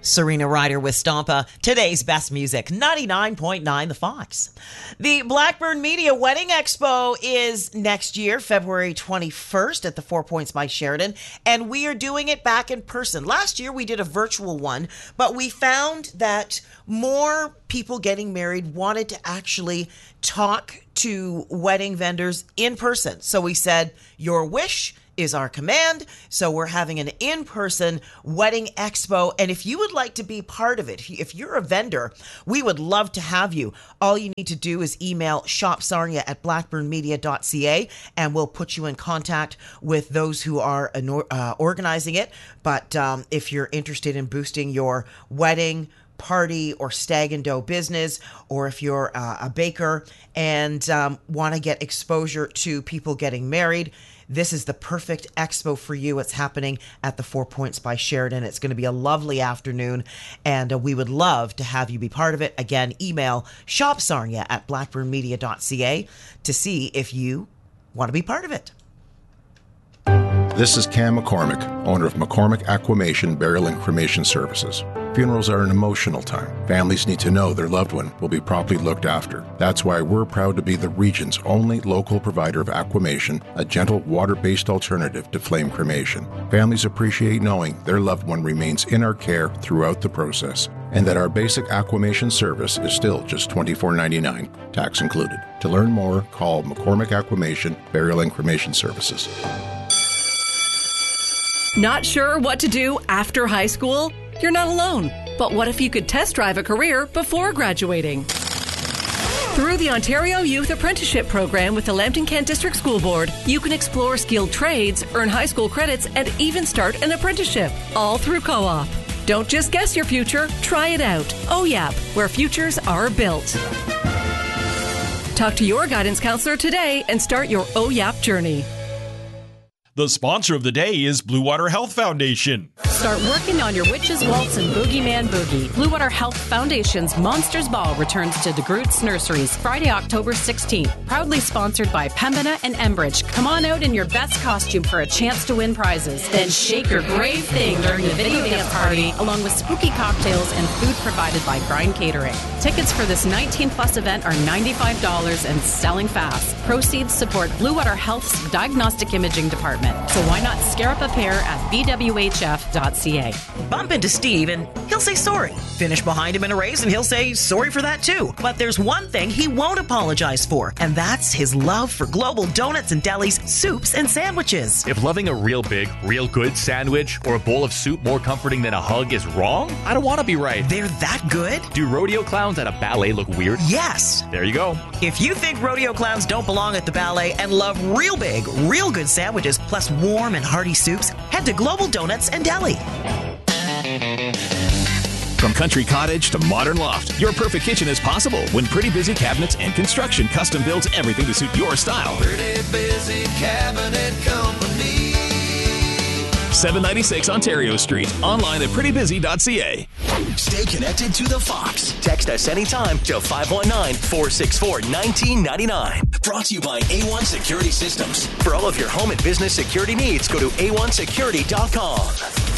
Serena Ryder with Stompa. Today's best music, 99.9 The Fox. The Blackburn Media Wedding Expo is next year, February 21st at the 4 Points by Sheridan, and we are doing it back in person. Last year we did a virtual one, but we found that more people getting married wanted to actually talk to wedding vendors in person. So we said, your wish is our command. So we're having an in-person wedding expo. And if you would like to be part of it, if you're a vendor, we would love to have you. All you need to do is email shopsarnia@blackburnmedia.ca and we'll put you in contact with those who are organizing it. But if you're interested in boosting your wedding, party, or stag and dough business, or if you're a baker and want to get exposure to people getting married, this is the perfect expo for you. It's happening at the 4 Points by Sheridan. It's going to be a lovely afternoon, and we would love to have you be part of it. Again, email shopsarnia@blackburnmedia.ca to see if you want to be part of it. This is Cam McCormick, owner of McCormick Aquamation Burial and Cremation Services. Funerals are an emotional time. Families need to know their loved one will be properly looked after. That's why we're proud to be the region's only local provider of aquamation, a gentle water-based alternative to flame cremation. Families appreciate knowing their loved one remains in our care throughout the process, and that our basic aquamation service is still just $24.99, tax included. To learn more, call McCormick Aquamation Burial and Cremation Services. Not sure what to do after high school? You're not alone. But what if you could test drive a career before graduating? Through the Ontario Youth Apprenticeship Program with the Lambton Kent District School Board, you can explore skilled trades, earn high school credits, and even start an apprenticeship, all through Co-op. Don't just guess your future, try it out. OYAP, where futures are built. Talk to your guidance counselor today and start your OYAP journey. The sponsor of the day is Blue Water Health Foundation. Start working on your witches, waltz, and boogeyman boogie. Blue Water Health Foundation's Monsters Ball returns to DeGroote's Nurseries Friday, October 16th. Proudly sponsored by Pembina and Enbridge. Come on out in your best costume for a chance to win prizes. Then shake your brave thing during the video dance party, along with spooky cocktails and food provided by Grind Catering. Tickets for this 19-plus event are $95 and selling fast. Proceeds support Blue Water Health's Diagnostic Imaging Department. So why not scare up a pair at bwhf.ca. Bump into Steve and he'll say sorry. Finish behind him in a race and he'll say sorry for that too. But there's one thing he won't apologize for, and that's his love for Global Donuts and Deli's soups and sandwiches. If loving a real big, real good sandwich or a bowl of soup more comforting than a hug is wrong, I don't want to be right. They're that good? Do rodeo clowns at a ballet look weird? Yes. There you go. If you think rodeo clowns don't belong at the ballet and love real big, real good sandwiches, plus warm and hearty soups, head to Global Donuts and Deli. From country cottage to modern loft, your perfect kitchen is possible when Pretty Busy Cabinets and Construction custom builds everything to suit your style. Pretty Busy Cabinet Company. 796 Ontario Street. Online at prettybusy.ca. Stay connected to the Fox. Text us anytime to 519-464-1999. Brought to you by A1 Security Systems. For all of your home and business security needs, go to a1security.com.